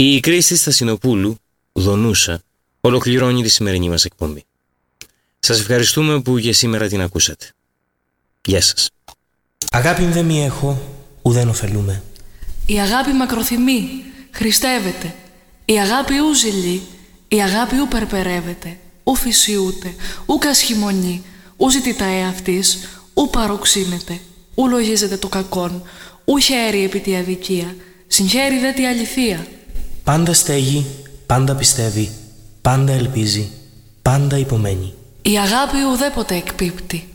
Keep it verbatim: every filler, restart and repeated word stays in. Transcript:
Η Κρίστη Στασινοπούλου, Δονούσα, ολοκληρώνει τη σημερινή μας εκπομπή. Σας ευχαριστούμε που για σήμερα την ακούσατε. Γεια σας. Αγάπη δεν μη έχω, ουδέν ωφελούμε. Η αγάπη μακροθυμεί, χριστεύεται. Η αγάπη ου ζηλεί, η αγάπη ου περπερεύεται. Ου φυσιούται, ου κασχημονεί, ου ζητητά εαυτής, ου παροξύνεται. Ου λογίζεται το κακόν, ου χαίρει επί τη αδικία, συγχαίρει δε τη αληθεία. Πάντα στέγει, πάντα πιστεύει, πάντα ελπίζει, πάντα υπομένει. Η αγάπη ουδέποτε εκπίπτει.